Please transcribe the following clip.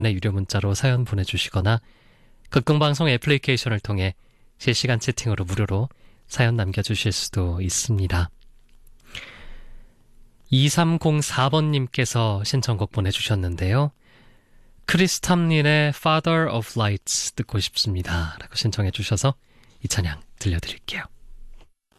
유료 문자로 사연 보내주시거나 극동방송 애플리케이션을 통해 실시간 채팅으로 무료로 사연 남겨주실 수도 있습니다. 2304번님께서 신청곡 보내주셨는데요. 크리스 탐린의 Father of Lights 듣고 싶습니다 라고 신청해 주셔서 이 찬양 들려드릴게요.